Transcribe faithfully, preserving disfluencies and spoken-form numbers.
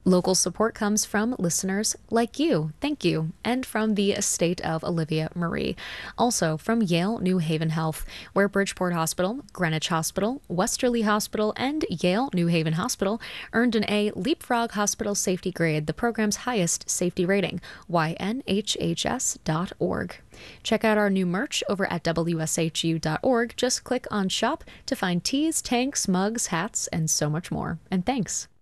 Local support comes from listeners like you. Thank you. And from the estate of Olivia Marie. Also from Yale New Haven Health, where Bridgeport Hospital, Greenwich Hospital, Westerly Hospital, and Yale New Haven Hospital earned an A Leapfrog Hospital Safety Grade, the program's highest safety rating, Y N H H S dot org. Check out our new merch over at W S H U dot org. Just click on shop to find tees, tanks, mugs, hats, and so much more. And thanks.